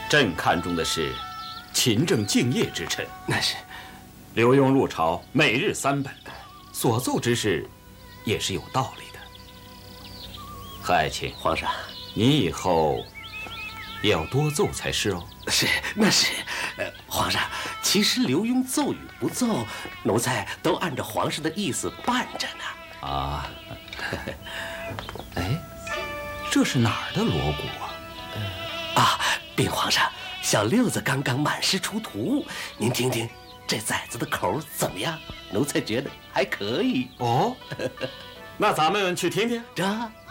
朕看重的是勤政敬业之臣。 那是。 刘墉入朝，每日3本，所奏之事也是有道理的。何爱卿， 皇上， 你以后也要多奏才是哦。 是，那是。皇上，其实刘墉奏与不奏，奴才都按照皇上的意思办着呢。 啊，哎，这是哪儿的锣鼓啊？ 禀皇上，小六子刚刚满师出徒，您听听这崽子的口怎么样？奴才觉得还可以。 哦，那咱们去听听。 这。